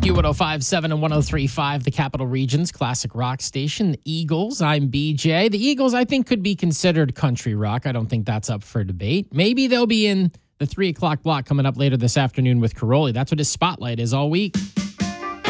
Q1057 and 1035, the Capital Region's classic rock station, the Eagles. I'm BJ. The Eagles, I think, could be considered country rock. I don't think that's up for debate. Maybe they'll be in the 3 o'clock block coming up later this afternoon with Caroli. That's what his spotlight is all week.